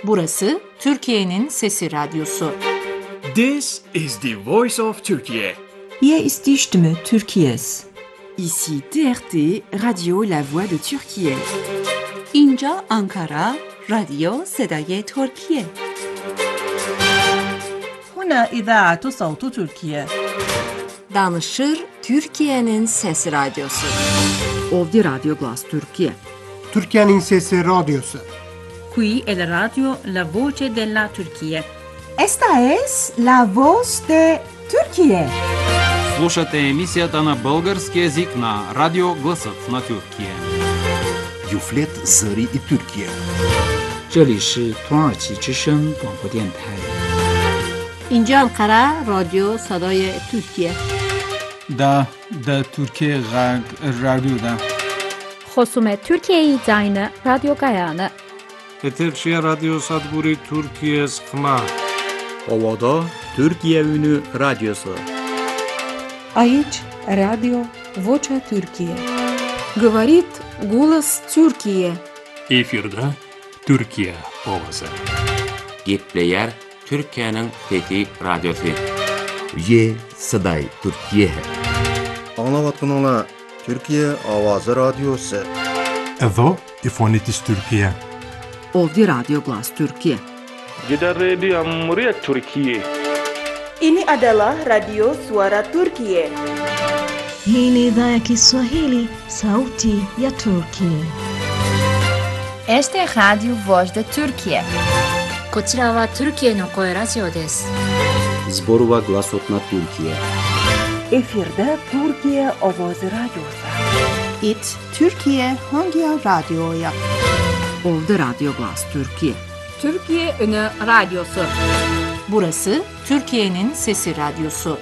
Burası Türkiye'nin Sesi Radyosu. This is the voice of Turkey. Hier ist die Stimme Türkiye's. Ici TRT, Radio La Voix de Türkiye. اینجا آنکارا، رادیو صدای ترکیه. هنا إذاعة صوت تركيا. Danışır Türkiye'nin Sesi Radyosu. Ovdje Radio Glas Türkiye. Türkiye'nin Sesi Radyosu. Qui è la radio La Voce della Turchia. Esta es la voz de Türkiye. Слушате емисията на български език на Радио Гласът на Türkiye. Юфлет Зари и Türkiye. 这里是土耳其之声广播电台。 اینجا آنکارا، رادیو صدای ترکیه. Da Türkiye Radyo'da. خصوم ترکیه زاین رادیو گایانه. Eterşehir Radyo Sadburi Türkiye Sıkma. Ovada Türkiye Ünü Radyosu. Aici Radio Vocea Türkiye. Говорит голос Türkiye. Efirde Türkiye Ovası. Gepleyer Türkiye'nin Fethi Radyosu. Ye Saday Türkiye. Anlavatkanlar Türkiye Avazı Radyosu. Evo İfonitis Türkiye. Ovdje Radio Glas Türkiye. Jeddah Radio Cumhuriyet Türkiye. Ini adalah Radio Suara Turkiye. Hii ni idhaa ya Kiswahili, Sauti ya Turkiye. Este es Radio Voz de Turkiye. こちらはトルキエの声ラジオです。 Zborova Glasot na Türkiye. Efirde Türkiye Ovoz Radyosu. It Türkiye Hangi Radyo'ya? Ovdje Radio Glas Türkiye. Türkiye Ünü Radyosu. Burası Türkiye'nin Sesi Radyosu.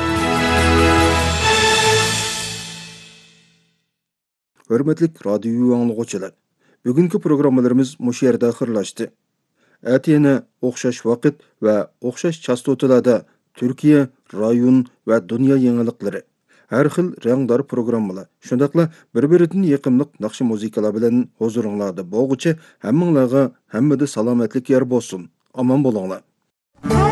Hürmetlik radyo anlıqçılar. Bugünkü programmalarımız muş yerde ahırlaştı. Әтені оқшаш вақыт ve оқшаш частоталарда Türkiye, rayon ve dünya yenilikleri, her xil rangdar programmalar, şundaqla bir-biridan yaqimliq naqshi muzikalar bilan huzuringlarda bo'lguchi hammanglarga hammada salomatlik yer bo'lsin. Aman bo'linglar.